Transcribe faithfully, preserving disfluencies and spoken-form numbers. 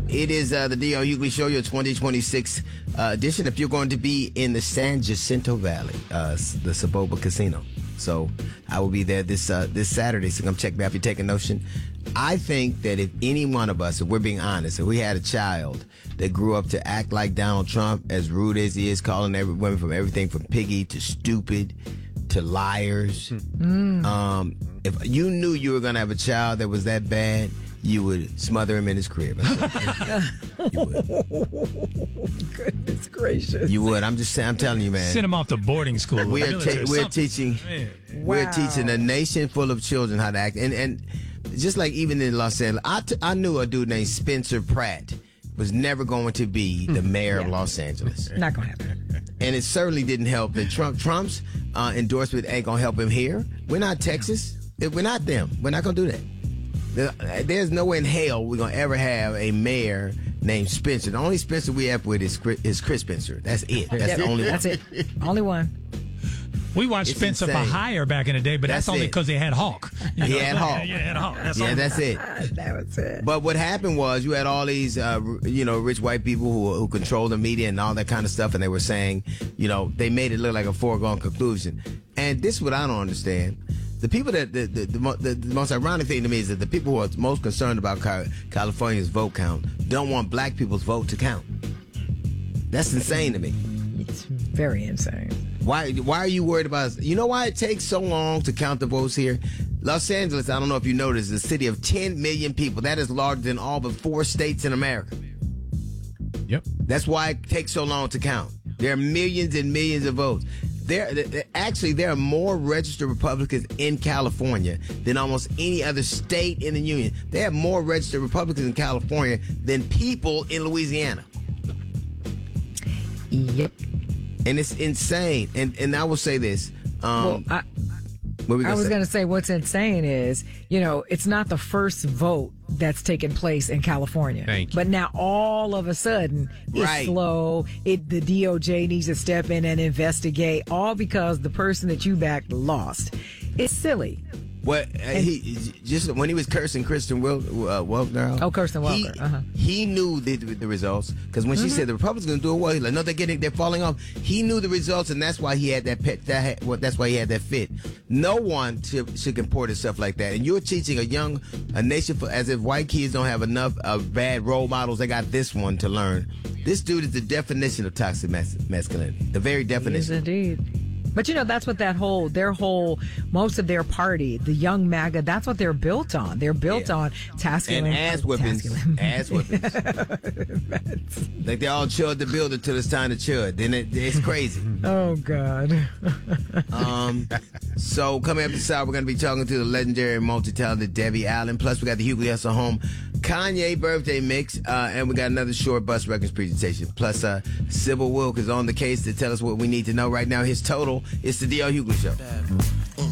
It is uh, the D L Hughley Show, your twenty twenty-six uh, edition. If you're going to be in the San Jacinto Valley, uh, the Saboba Casino. So I will be there this uh, this Saturday, so come check me out if you're taking notion. I think that if any one of us, if we're being honest, if we had a child that grew up to act like Donald Trump, as rude as he is, calling every women from everything from piggy to stupid to liars, mm. um, if you knew you were going to have a child that was that bad, you would smother him in his crib. You would. Goodness gracious. You would. I'm just saying. I'm telling you, man. Send him off to boarding school. We are ta- we're teaching. Man. We're Wow. teaching a nation full of children how to act, and and just like even in Los Angeles, I, t- I knew a dude named Spencer Pratt was never going to be the mayor yeah. of Los Angeles. Not going to happen. And it certainly didn't help that Trump Trump's uh, endorsement ain't gonna help him here. We're not Texas. We're not them. We're not gonna do that. There's no way in hell we're going to ever have a mayor named Spencer. The only Spencer we have with is Chris, is Chris Spencer. That's it. That's Yep, the only That's one. it. Only one. We watched It's Spencer insane. for Hire back in the day, but that's, That's only it. because they had Hawk. You He know? had Hawk. Yeah, yeah, had Hawk. That's Yeah, all. that's it. That was it. But what happened was you had all these, uh, you know, rich white people who who control the media and all that kind of stuff, and they were saying, you know, they made it look like a foregone conclusion. And this is what I don't understand. The people that the the, the, the the most ironic thing to me is that the people who are most concerned about California's vote count don't want black people's vote to count. That's insane to me. It's very insane. Why why are you worried about? You know why it takes so long to count the votes here? Los Angeles, I don't know if you noticed, is a city of ten million people. That is larger than all but four states in America. Yep. That's why it takes so long to count. There are millions and millions of votes. There, there, actually, there are more registered Republicans in California than almost any other state in the union. They have more registered Republicans in California than people in Louisiana. Yep. And it's insane. And and I will say this. Um, Well, I, what we I gonna was say? going to say what's insane is, you know, it's not the first vote that's taken place in California. Thank you. But now all of a sudden it's Right. slow. It the D O J needs to step in and investigate, all because the person that you backed lost. It's silly. Well, uh, he just when he was cursing Kristen Wil- uh, Welker. Oh, Kirsten Welker, He, uh-huh. he knew the, the results because when Mm-hmm. she said the Republicans going to do it well, he's like, no, they're getting, they're falling off. He knew the results, and that's why he had that pet. That had, well, that's why he had that fit. No one should, should comport himself like that. And you're teaching a young a nation for, as if white kids don't have enough uh, bad role models. They got this one to learn. This dude is the definition of toxic mas- masculinity. The very Yes, definition. indeed. But you know, that's what that whole, their whole, most of their party, the young MAGA, that's what they're built on. They're built Yeah. on tasculine. And ass whippings. tasculine. Ass whippings. Like they all chud the builder till it's time to chud. Then it, it's crazy. Oh, God. Um, so coming up this hour, we're going to be talking to the legendary and multi-talented Debbie Allen. Plus, we got the Hughley Hustle Home Kanye birthday mix, uh, and we got another short bus records presentation. Plus, uh, Sybil Wilk is on the case to tell us what we need to know right now. His total. It's the D L Hughley Show.